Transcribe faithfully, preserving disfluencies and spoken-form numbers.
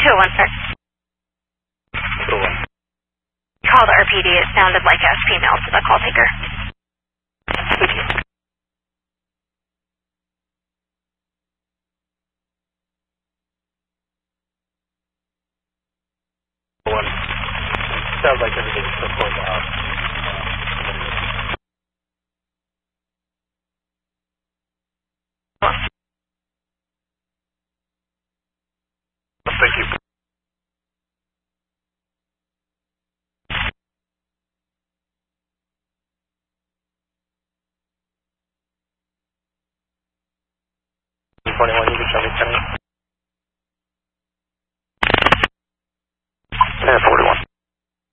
two oh one, sir. two oh one. Call the R P D. It sounded like a female to the call taker. One. Sounds like everything's performed out. Thank you. twenty-one, you can show me ten.